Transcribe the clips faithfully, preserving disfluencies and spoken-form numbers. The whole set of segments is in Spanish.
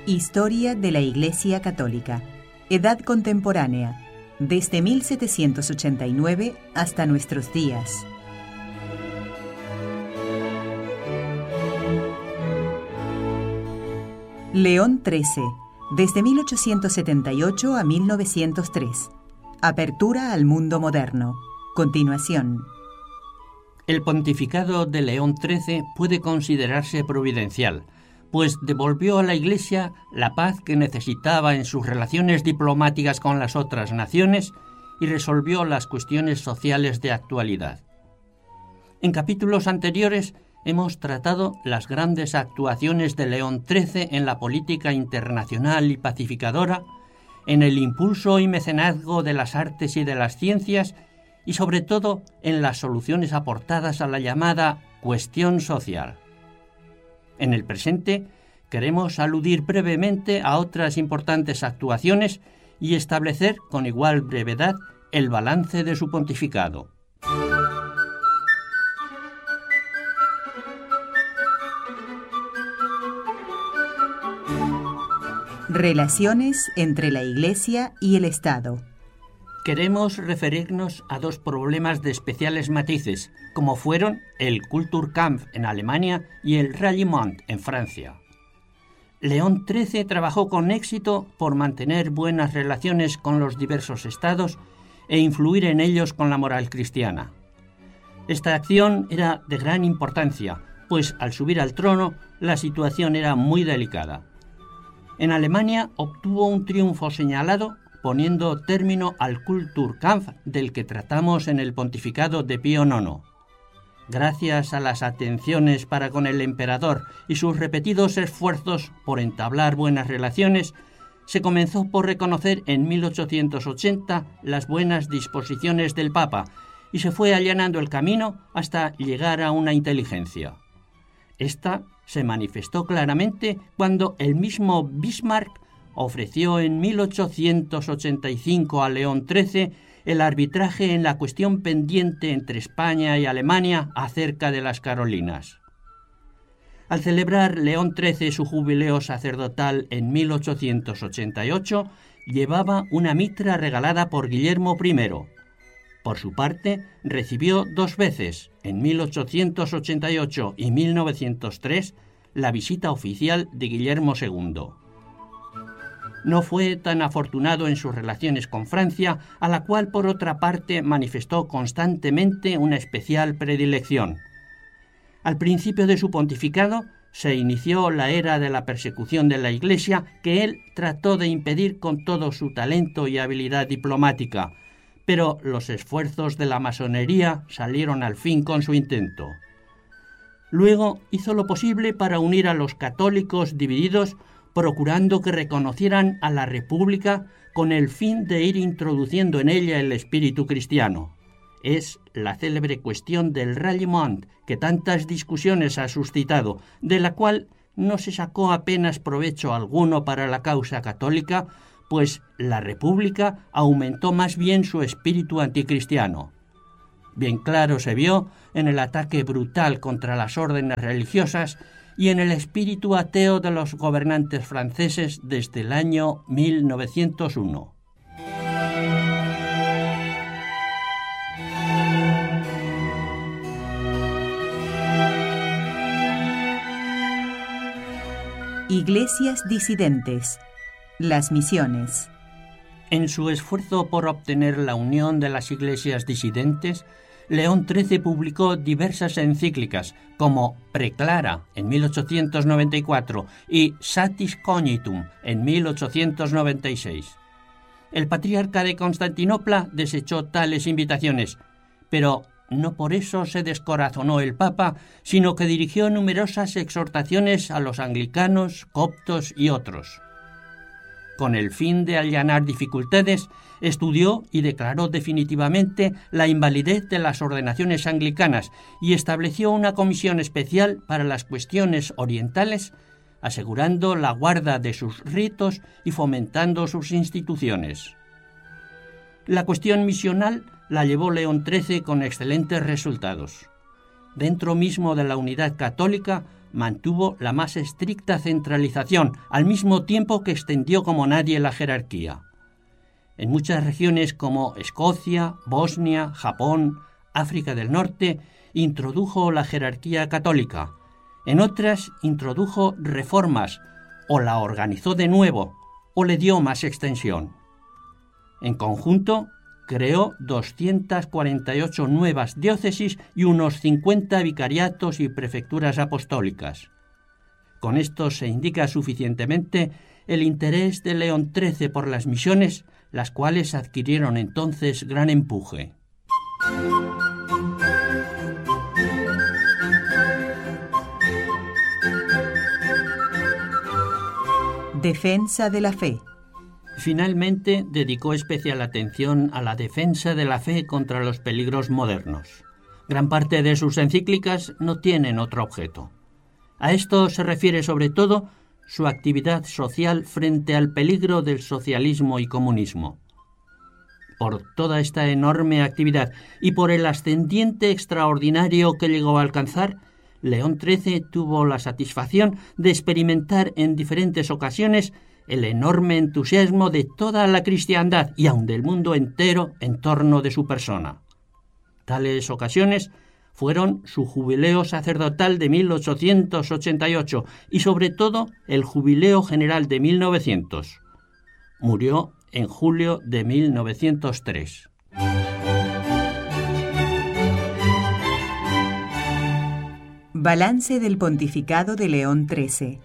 Historia de la Iglesia Católica. Edad contemporánea, desde mil setecientos ochenta y nueve hasta nuestros días. León trece, desde mil ochocientos setenta y ocho a mil novecientos tres. Apertura al mundo moderno. Continuación. El pontificado de León trece puede considerarse providencial, pues devolvió a la Iglesia la paz que necesitaba en sus relaciones diplomáticas con las otras naciones y resolvió las cuestiones sociales de actualidad. En capítulos anteriores hemos tratado las grandes actuaciones de León trece en la política internacional y pacificadora, en el impulso y mecenazgo de las artes y de las ciencias y sobre todo en las soluciones aportadas a la llamada cuestión social. En el presente queremos aludir brevemente a otras importantes actuaciones y establecer con igual brevedad el balance de su pontificado. Relaciones entre la Iglesia y el Estado. Queremos referirnos a dos problemas de especiales matices, como fueron el Kulturkampf en Alemania y el Ralliement en Francia. León trece trabajó con éxito por mantener buenas relaciones con los diversos estados e influir en ellos con la moral cristiana. Esta acción era de gran importancia, pues al subir al trono la situación era muy delicada. En Alemania obtuvo un triunfo señalado poniendo término al Kulturkampf del que tratamos en el pontificado de Pío nono. Gracias a las atenciones para con el emperador y sus repetidos esfuerzos por entablar buenas relaciones, se comenzó por reconocer en mil ochocientos ochenta las buenas disposiciones del Papa y se fue allanando el camino hasta llegar a una inteligencia. Esta se manifestó claramente cuando el mismo Bismarck ofreció en mil ochocientos ochenta y cinco a León trece el arbitraje en la cuestión pendiente entre España y Alemania acerca de las Carolinas. Al celebrar León trece su jubileo sacerdotal en mil ochocientos ochenta y ocho, llevaba una mitra regalada por Guillermo primero. Por su parte, recibió dos veces, en mil ochocientos ochenta y ocho y mil novecientos tres, la visita oficial de Guillermo segundo. No fue tan afortunado en sus relaciones con Francia, a la cual por otra parte manifestó constantemente una especial predilección. Al principio de su pontificado se inició la era de la persecución de la Iglesia que él trató de impedir con todo su talento y habilidad diplomática, pero los esfuerzos de la masonería salieron al fin con su intento. Luego hizo lo posible para unir a los católicos divididos, procurando que reconocieran a la República con el fin de ir introduciendo en ella el espíritu cristiano. Es la célebre cuestión del Ralliement que tantas discusiones ha suscitado, de la cual no se sacó apenas provecho alguno para la causa católica, pues la República aumentó más bien su espíritu anticristiano. Bien claro se vio en el ataque brutal contra las órdenes religiosas y en el espíritu ateo de los gobernantes franceses desde el año mil novecientos uno. Iglesias disidentes. Las misiones. En su esfuerzo por obtener la unión de las iglesias disidentes, León trece publicó diversas encíclicas como Preclara en mil ochocientos noventa y cuatro y Satis Cognitum en mil ochocientos noventa y seis. El patriarca de Constantinopla desechó tales invitaciones, pero no por eso se descorazonó el Papa, sino que dirigió numerosas exhortaciones a los anglicanos, coptos y otros. Con el fin de allanar dificultades, estudió y declaró definitivamente la invalidez de las ordenaciones anglicanas y estableció una comisión especial para las cuestiones orientales, asegurando la guarda de sus ritos y fomentando sus instituciones. La cuestión misional la llevó León trece con excelentes resultados. Dentro mismo de la unidad católica mantuvo la más estricta centralización, al mismo tiempo que extendió como nadie la jerarquía. En muchas regiones como Escocia, Bosnia, Japón, África del Norte, introdujo la jerarquía católica. En otras introdujo reformas, o la organizó de nuevo, o le dio más extensión. En conjunto, creó doscientas cuarenta y ocho nuevas diócesis y unos cincuenta vicariatos y prefecturas apostólicas. Con esto se indica suficientemente el interés de León trece por las misiones, las cuales adquirieron entonces gran empuje. Defensa de la fe. Finalmente, dedicó especial atención a la defensa de la fe contra los peligros modernos. Gran parte de sus encíclicas no tienen otro objeto. A esto se refiere sobre todo su actividad social frente al peligro del socialismo y comunismo. Por toda esta enorme actividad y por el ascendiente extraordinario que llegó a alcanzar, León trece tuvo la satisfacción de experimentar en diferentes ocasiones el enorme entusiasmo de toda la cristiandad y aun del mundo entero en torno de su persona. Tales ocasiones fueron su jubileo sacerdotal de mil ochocientos ochenta y ocho y sobre todo el jubileo general de mil novecientos. Murió en julio de mil novecientos tres. Balance del pontificado de León trece.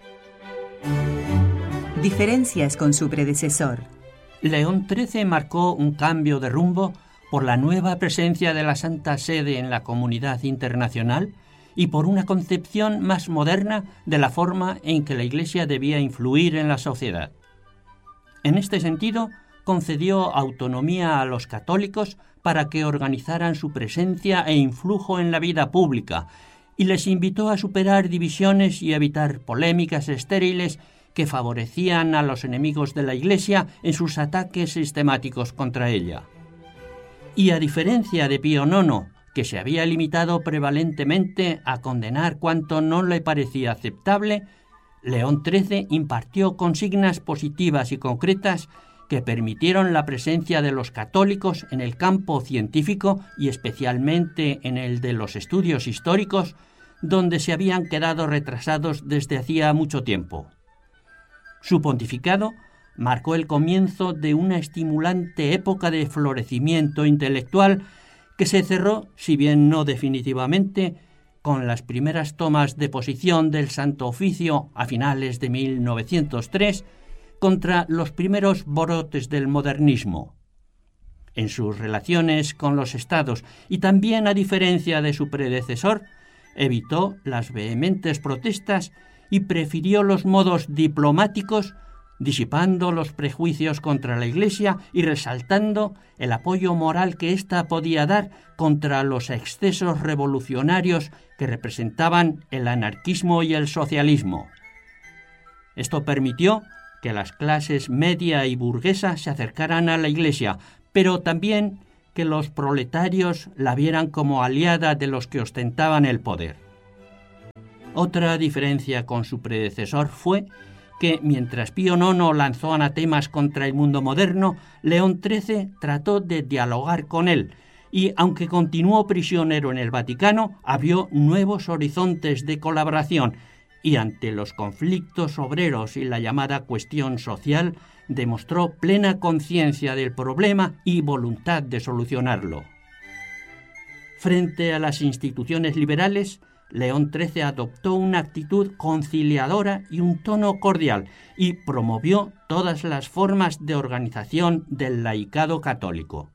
Diferencias con su predecesor. León trece marcó un cambio de rumbo por la nueva presencia de la Santa Sede en la comunidad internacional y por una concepción más moderna de la forma en que la Iglesia debía influir en la sociedad. En este sentido, concedió autonomía a los católicos para que organizaran su presencia e influjo en la vida pública y les invitó a superar divisiones y evitar polémicas estériles que favorecían a los enemigos de la Iglesia en sus ataques sistemáticos contra ella. Y a diferencia de Pío nono, que se había limitado prevalentemente a condenar cuanto no le parecía aceptable, León trece impartió consignas positivas y concretas que permitieron la presencia de los católicos en el campo científico y especialmente en el de los estudios históricos, donde se habían quedado retrasados desde hacía mucho tiempo. Su pontificado marcó el comienzo de una estimulante época de florecimiento intelectual que se cerró, si bien no definitivamente, con las primeras tomas de posición del Santo Oficio a finales de mil novecientos tres contra los primeros brotes del modernismo. En sus relaciones con los estados y también a diferencia de su predecesor, evitó las vehementes protestas y prefirió los modos diplomáticos, disipando los prejuicios contra la Iglesia y resaltando el apoyo moral que ésta podía dar contra los excesos revolucionarios que representaban el anarquismo y el socialismo. Esto permitió que las clases media y burguesa se acercaran a la Iglesia, pero también que los proletarios la vieran como aliada de los que ostentaban el poder. Otra diferencia con su predecesor fue que, mientras Pío nono lanzó anatemas contra el mundo moderno, León trece trató de dialogar con él y, aunque continuó prisionero en el Vaticano, abrió nuevos horizontes de colaboración y, ante los conflictos obreros y la llamada cuestión social, demostró plena conciencia del problema y voluntad de solucionarlo. Frente a las instituciones liberales, León trece adoptó una actitud conciliadora y un tono cordial y promovió todas las formas de organización del laicado católico.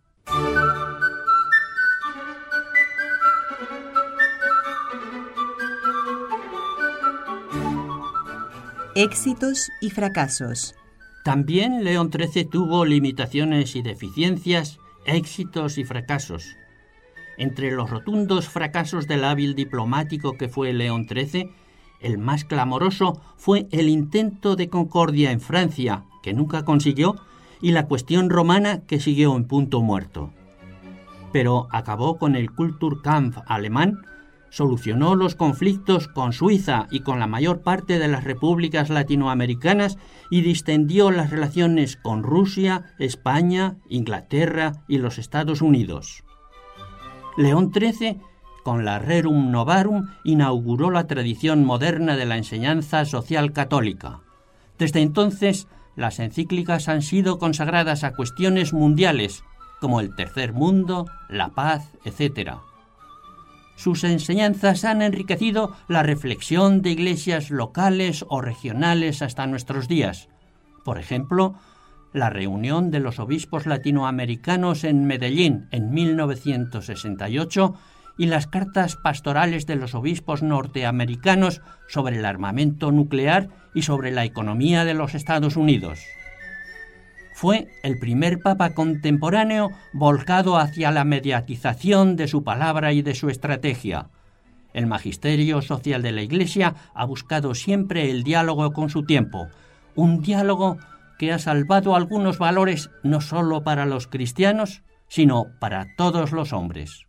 Éxitos y fracasos. También León trece tuvo limitaciones y deficiencias, éxitos y fracasos. Entre los rotundos fracasos del hábil diplomático que fue León trece, el más clamoroso fue el intento de concordia en Francia, que nunca consiguió, y la cuestión romana, que siguió en punto muerto. Pero acabó con el Kulturkampf alemán, solucionó los conflictos con Suiza y con la mayor parte de las repúblicas latinoamericanas y distendió las relaciones con Rusia, España, Inglaterra y los Estados Unidos. León trece, con la Rerum Novarum, inauguró la tradición moderna de la enseñanza social católica. Desde entonces, las encíclicas han sido consagradas a cuestiones mundiales, como el tercer mundo, la paz, etcétera. Sus enseñanzas han enriquecido la reflexión de iglesias locales o regionales hasta nuestros días. Por ejemplo, la reunión de los obispos latinoamericanos en Medellín en mil novecientos sesenta y ocho y las cartas pastorales de los obispos norteamericanos sobre el armamento nuclear y sobre la economía de los Estados Unidos. Fue el primer papa contemporáneo volcado hacia la mediatización de su palabra y de su estrategia. El magisterio social de la Iglesia ha buscado siempre el diálogo con su tiempo, un diálogo que ha salvado algunos valores no solo para los cristianos, sino para todos los hombres.